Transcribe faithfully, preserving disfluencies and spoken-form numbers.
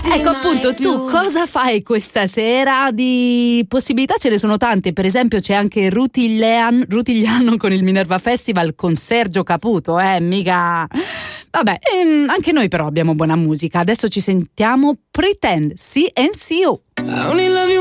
Ecco appunto, tu cosa fai questa sera? Di possibilità ce ne sono tante, per esempio c'è anche Rutigliano, Rutigliano con il Minerva Festival con Sergio Caputo, eh, mica... Vabbè, ehm, anche noi però abbiamo buona musica. Adesso ci sentiamo Pretend, C N C O.